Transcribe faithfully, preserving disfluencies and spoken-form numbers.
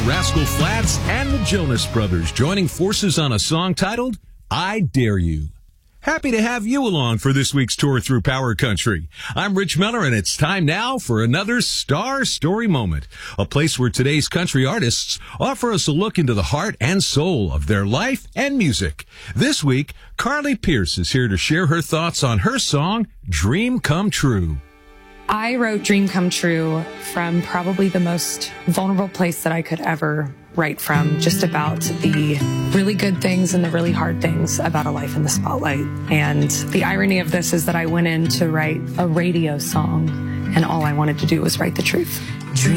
Rascal Flatts and the Jonas Brothers joining forces on a song titled I Dare You. Happy to have you along for this week's tour through Power Country. I'm Rich Miller, and it's time now for another Star Story Moment, a place where today's country artists offer us a look into the heart and soul of their life and music. This week, Carly Pearce is here to share her thoughts on her song, Dream Come True. I wrote Dream Come True from probably the most vulnerable place that I could ever write from, just about the really good things and the really hard things about a life in the spotlight. And the irony of this is that I went in to write a radio song, and all I wanted to do was write the truth.